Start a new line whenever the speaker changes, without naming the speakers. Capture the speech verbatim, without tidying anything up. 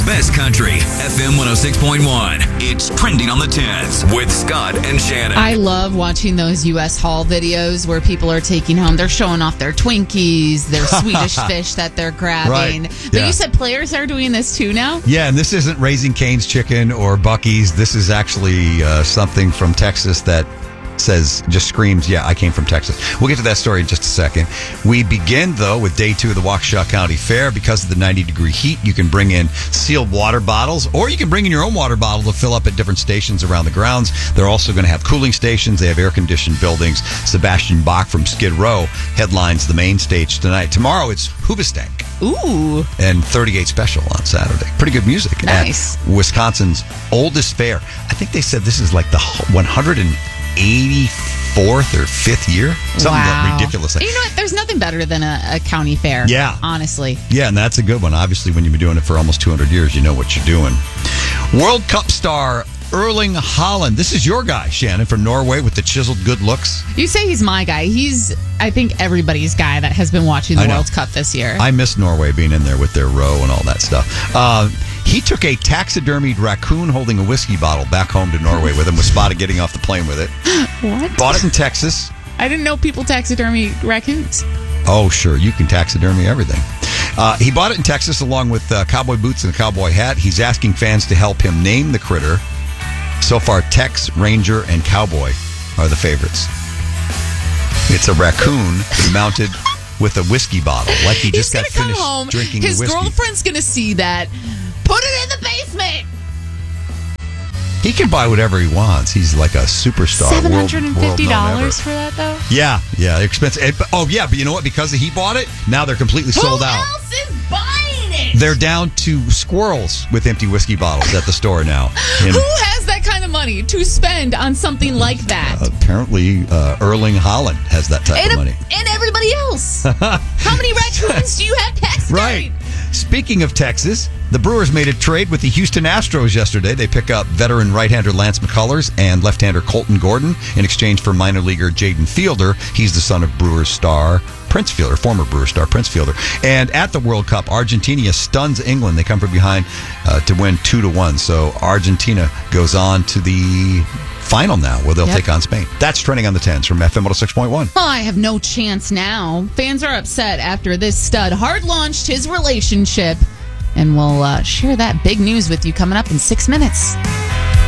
best country, F M one oh six point one. It's Trending on the tens with Scott and Shannon.
I love watching those U S haul videos where people are taking home, they're showing off their Twinkies, their Swedish fish that they're grabbing.
Right.
But
Yeah.
you said players are doing this too now?
Yeah, and this isn't Raising Cane's Chicken or Buc-ee's. This is actually uh, something from Texas that says, just screams, yeah, I came from Texas. We'll get to that story in just a second. We begin, though, with day two of the Waukesha County Fair. Because of the ninety degree heat, you can bring in sealed water bottles, or you can bring in your own water bottle to fill up at different stations around the grounds. They're also going to have cooling stations. They have air-conditioned buildings. Sebastian Bach from Skid Row headlines the main stage tonight. Tomorrow, it's Hoobastank.
Ooh.
And thirty-eight Special on Saturday. Pretty good music.
Nice.
At Wisconsin's oldest fair. I think they said this is like the one hundred eighty-fourth or fifth year. Something
Wow.
ridiculous.
You know what? There's nothing better than a, a county fair.
Yeah.
Honestly.
Yeah, and that's a good one. Obviously, when you've been doing it for almost two hundred years, you know what you're doing. World Cup star Erling Haaland. This is your guy, Shannon, from Norway with the chiseled good looks.
You say he's my guy. He's, I think, everybody's guy that has been watching the
I know.
World Cup this year.
I miss Norway being in there with their row and all that stuff. Uh, he took a taxidermied raccoon holding a whiskey bottle back home to Norway with him, was spotted getting off the plane with it.
What?
Bought it in Texas.
I didn't know people taxidermy raccoons.
Oh, sure. You can taxidermy everything. Uh, he bought it in Texas along with uh, cowboy boots and a cowboy hat. He's asking fans to help him name the critter. So far, Tex, Ranger, and Cowboy are the favorites. It's a raccoon mounted with a whiskey bottle, like he just
He's
got
gonna come
finished
home.
drinking
His
the whiskey.
girlfriend's gonna see that. Put it in the basement.
He can buy whatever he wants. He's like a superstar.
Seven
world-
hundred and fifty
world-known
dollars
ever.
for that, though.
Yeah, yeah, they're expensive. And- Oh, yeah, but you know what? Because he bought it, now they're completely sold
Who
out.
else is buying it?
They're down to squirrels with empty whiskey bottles at the store now. Him-
Who has that kind of money to spend on something like that?
Apparently, uh, Erling Haaland has that type
and,
of
a-
money.
and everybody else. How many raccoons do you have taxidermied?
Right. Speaking of Texas, the Brewers made a trade with the Houston Astros yesterday. They pick up veteran right-hander Lance McCullers and left-hander Colton Gordon in exchange for minor leaguer Jaden Fielder. He's the son of Brewers star Prince Fielder, former Brewers star Prince Fielder. And at the World Cup, Argentina stuns England. They come from behind uh, to win two to one. So Argentina goes on to the final now, where they'll
Yep.
take on Spain. That's Trending on the tens from F M one oh six point one.
Well, I have no chance now. Fans are upset after this stud hard launched his relationship. And we'll uh, share that big news with you coming up in six minutes.